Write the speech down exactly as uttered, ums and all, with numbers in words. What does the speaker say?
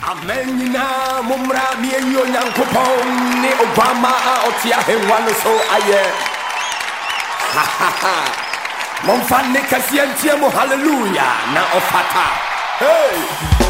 Amen na mumra mi yo nyankopon ni Obama otia henwa no so aye. Ha ha ha. Mon fan ne kasientie mo hallelujah na ofata. Hey.